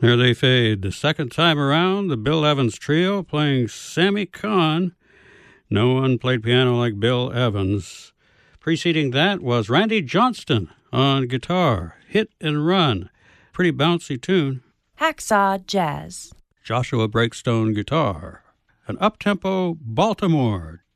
There they fade. The second time around, the Bill Evans Trio playing Sammy Kahn. No one played piano like Bill Evans. Preceding that was Randy Johnston on guitar. Hit and Run. Pretty bouncy tune. Hacksaw Jazz. Joshua Breakstone guitar. An up-tempo Baltimore